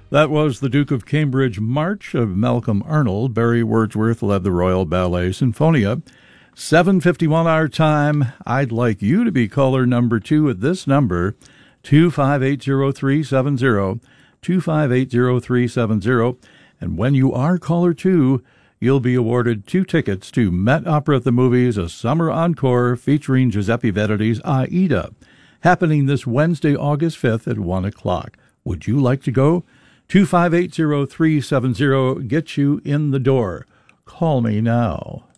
That was the Duke of Cambridge March of Malcolm Arnold. Barry Wordsworth led the Royal Ballet Sinfonia. 7:51 our time. I'd like you to be caller number 2 at this number, 2580370, 2580370. And when you are caller 2, you'll be awarded 2 tickets to Met Opera at the Movies, a summer encore featuring Giuseppe Verdi's Aida, happening this Wednesday, August 5th at 1 o'clock. Would you like to go? 2580370 gets you in the door. Call me now.